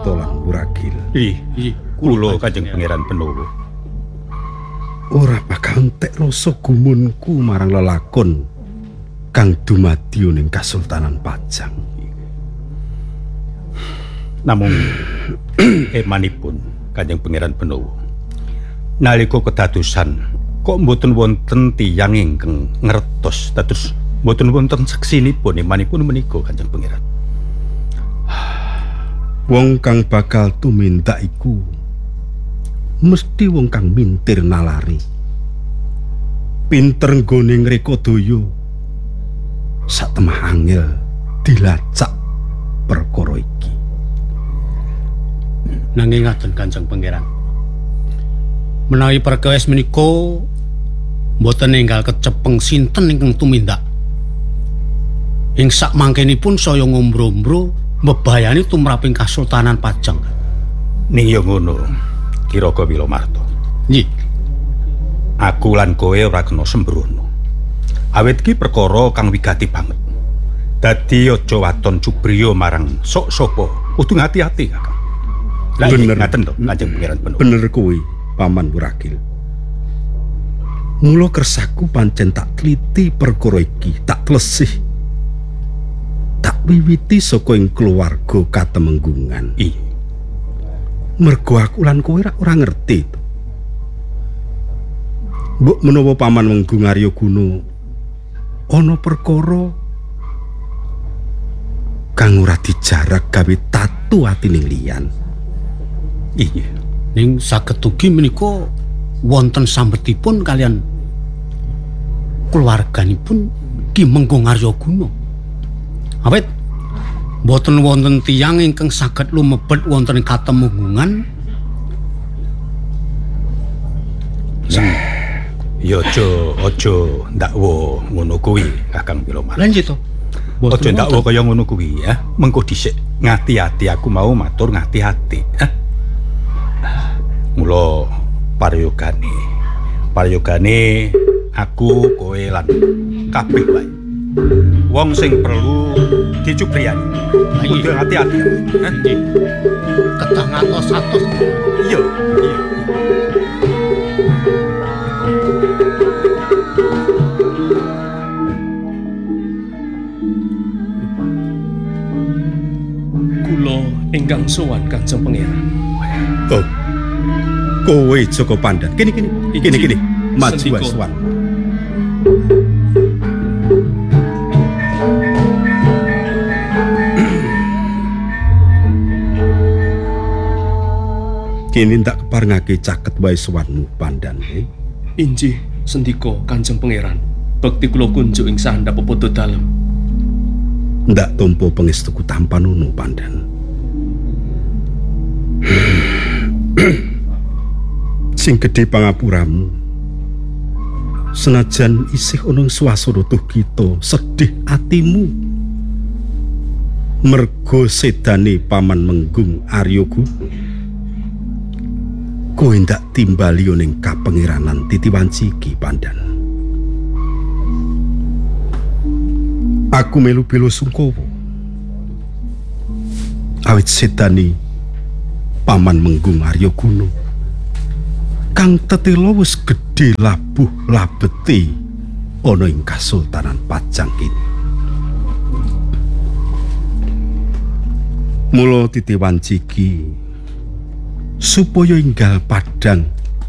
Marta lan Wuragil. Kula Kanjeng Pangeran Benawa. Ora bakal entek rasa gumunku marang lelakon kang dumadi ning Kasultanan Pajang. Namung emanipun Kanjeng Pangeran Benawa. Nalika kedadosan kok mboten wonten tiyang ingkang ngertos dados mboten wonten seksinipun emanipun menika Kanjeng Pangeran. Wong kang bakal tumindak iku mesti wong kang mintir nalari. Pinter nggone ngreka daya. Satemah angel dilacak perkara iki. Nanging ngaten Kanjeng Pangeran. Menawi perkawis menika mboten enggal kecepeng sinten ingkang tumindak. Ing sak mangkenipun saya ngombro-ombro mbebayani tumraping Kasultanan Pajang. Ning ya ngono, Kiraga Wilomarta. Nggih. Aku lan kowe ora kena sembrono. Awit iki perkara kang wigati banget. Dadi aja waton cubriya marang sok sapa. Kudu ngati-ati, Kakang. Lah bener ngaten to, Kanjeng Pangeran Benawa. Bener kuwi, Paman Wuragil. Mula kersaku pancen tak tliti perkara iki, tak telesih. Tak wiwiti saka ing keluarga Katemenggungan. Iya. Mergo aku lan kowe ora ngerti to. Mbok menawa Paman Menggung Arya Guna ana perkara kang ora dijarak gawe tatu atining liyan. Iya. Ning saged ugi menika wonten sambetipun kalian keluarganipun Ki Menggung Arya Guna. Awit boten wonten tiyang ingkang saged lumebet wonten ing Katemenggungan. Ya aja ndakwa ngono kuwi, Kakang Wilomarta. Lan to. Aja ndakwa kaya ngono kuwi ya. Mengko dhisik ngati-ati aku mau matur ngati-ati, ya. Mula parayogane aku kowe lan kabeh wae. Wong sing perlu dicubriyani. Kudu hati-hati. Nggih. Kedah ngatos-atos. Iya. Kula ingkang sowan Kanjeng Pangeran. Oh. Kowe Joko Pandan. Kene. Maju wae sowan. Kini tak keparengake caket wae sowanmu Pandan. Injih, sendika Kanjeng Pangeran. Bekti kula kunjuk ing sandhap pepodo dalem. Ndak tampa pangestuku tanpa nono Pandan. Sing gedhe pangapuramu. Senajan isih ana swasana tuh kita, sedih atimu. Mergo sedane Paman Menggung Arya Guna. Kowe ndak timbali ning kapengiranan Titiwanci iki Pandan. Aku melu bela sungkawa. Awit sedani Paman Menggung Arya Guna kang tetela wis gedhe labuh labete ana ing Kasultanan Pajang kini. Mula Titiwanci iki supaya enggal padhang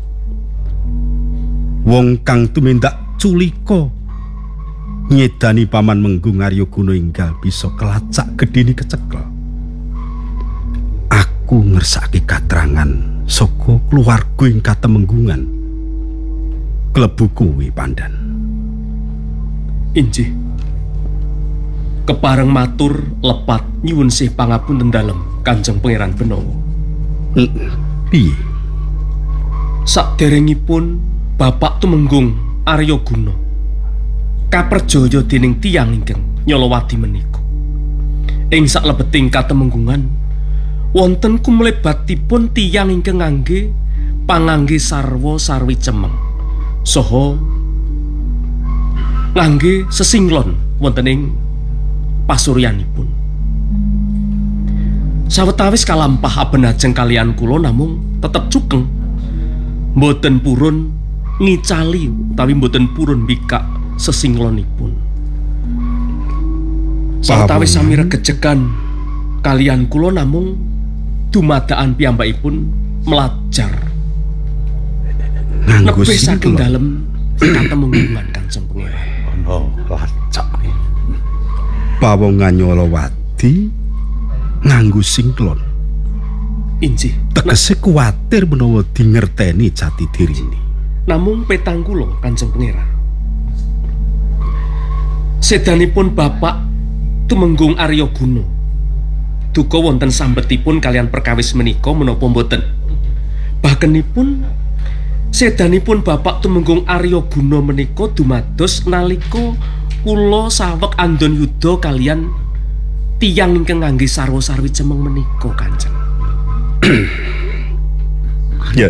wong kang tumindak culika nyedani Paman Menggung Arya Guna enggal bisa kelacak gedhene kecekel. Aku ngersake katrangan saka keluarga ing Katemenggungan klebu kuwi Pandan. Injih. Kepareng matur lepat nyuwun sih pangapunten dalem Kanjeng Pangeran Benawa. Piye? Saderengipun Bapak Tumenggung Arya Guna kaperjaya dening tiyang ingkang nyolowadi menika. Ing saklebeting Katemenggungan wonten kumlebatipun tiyang ingkang ngangge pangangge sarwa sarwi cemeng saha ngangge sesinglon wonten ing pasuryanipun. Sawetawis kalampah abenajeng kalian kula namung tetep cukeng. Mboten purun ngicali utawi mboten purun mbikak sesinglonipun. Sawetawis sami regejegan kalian kula namung dumadaan piyambakipun melajar. Nganggo Nebih saking singlon. dalem katemunggungan Kanjeng Pangeran. Ono lacak. Pawongan Nyolowati nganggo singlon. Injih, Tegese kuwatir menawa dingerteni jati dirine. namung petang kula Kanjeng Pangeran. Sedanipun Bapak tumenggung Arya Guna. Duka wonten sambetipun kalian perkawis menika menapa mboten? Bahkenipun sedanipun Bapak tumenggung Arya Guna menika dumados nalika kula saweg andon yuda kalian tiyang ingkang ngangge sarwa-sarwi cemeng menika Kanjeng. Ya.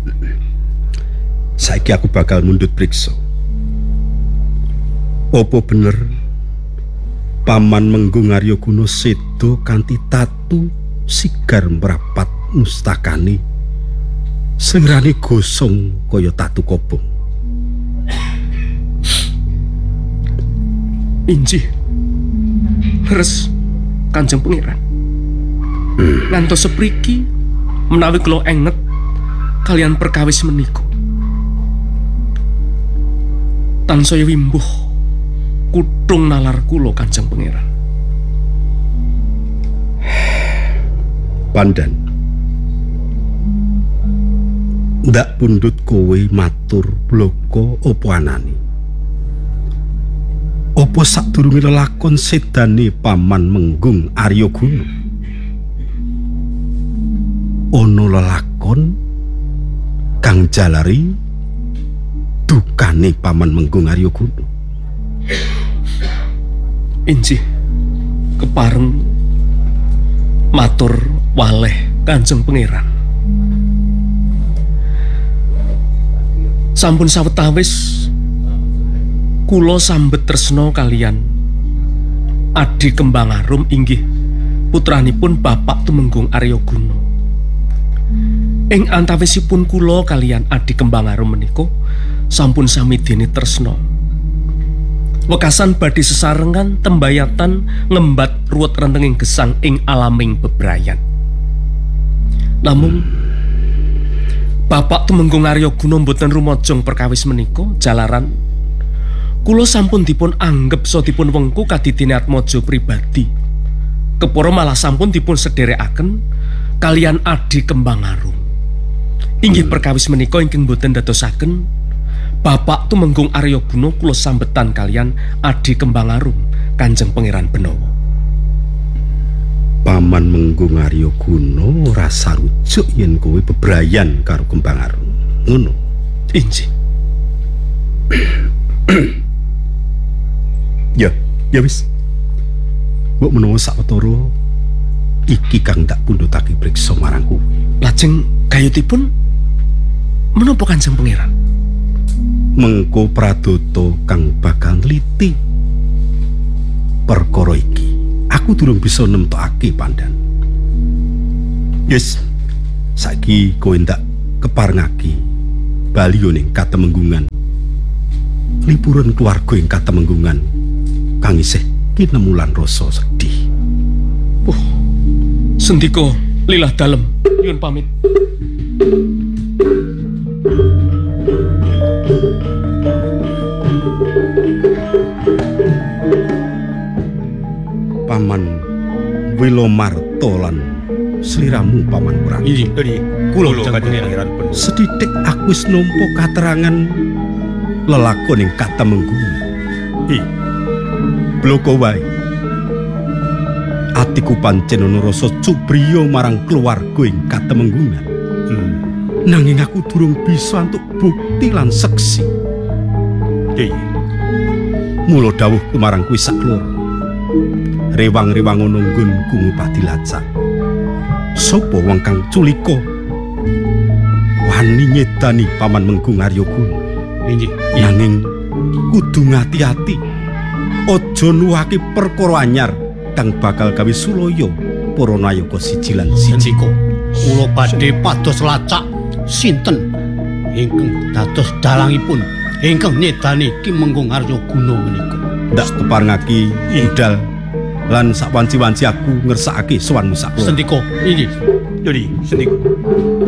Saiki aku bakal mundhut priksa. Apa bener Paman Menggung Arya Guna sedo kanthi tatu sigar mrapat mustakane slirane gosong kaya tatu kobong. Injih. Leres Kanjeng Pangeran. Ngantos sepriki menawi kula enget kalian perkawis menika. Tansaya wimbuh kutung nalar kula Kanjeng Pangeran. Pandan. Ndak pundhut kowe matur bloko apa anane? Apa sadurunge lelakon sedane Paman Menggung Arya Guna? Ana lelakon kang jalari dukane Paman Menggung Arya Guna. Injih kepareng matur waleh Kanjeng Pangeran. Sampun sawetawis kula sambet tresna kalian Adi Kembang Arum inggih putranipun Bapak Tumenggung Arya Guna. Ing antawisipun kula kalian Adi Kembang Arum menika sampun sami dene tresna. Wekasan badhe sesarengan tembayatan ngembat ruwet rentenging gesang ing alaming bebrayan. Namung Bapak Tumenggung Arya Guna mboten rumajang perkawis menika jalaran kula sampun dipun anggep so dipun wengku kadidene atmaja pribadi. Kepara malah sampun dipun sederekaken kalian Adi Kembang Arum. Inggih perkawis menika ingkang boten dadosaken Bapak Tumenggung Arya Guna kula sambetan kalian Adi Kembang Arum Kanjeng Pangeran Benawa. Paman Menggung Arya Guna ora sarujuk yen kowe bebrayan karo Kembang Arum. Ngono. Injih. Ya wis. Mbok menawa sawetara iki kang tak pundhutake priksa marang kowe. Lajeng gayutipun menapa Kanjeng Pangeran? Mengko pradata kang bakal nliti perkara iki. Aku durung bisa nemtokake Pandan. Yes. Saiki kowe ndak keparengake bali ning Katemenggungan. Liburan keluarga ing Katemenggungan kang isih kinemulan rasa sedih. Sendika lilah dalem nyuwun pamit. Paman Wilomarta lan sliramu Paman Purana. Injih. Jadi Kula Kanjeng Kanjeng Pangeran Penuh. Sedidik aku wis nampa katerangan lelakon ing Katemenggungan. Bloko wae. Atiku pancen ana rasa cubriya marang keluarga ing Katemenggungan. Nanging aku durung bisa antuk bukti lan seksi. Mula dawuhku marang kuwi sakloro. Rewang-rewang ana nggonku ngupati lacak. Sapa wong kang culika wani nyedani Paman Menggung Arya Guna? Injih. Nanging kudu ngati-ati. Aja nuwuhake perkara anyar kang bakal gawe sulaya para nayaka siji lan siji. Sendika kula badhe pados lacak sinten ingkang dados dalangipun ingkang nyedani Ki Menggung Aryaguna menika. Ndak teparngaki budal lan sak wanci-wanci aku ngersakake sowan musak. Sendika inggih. Jadi, sendiko.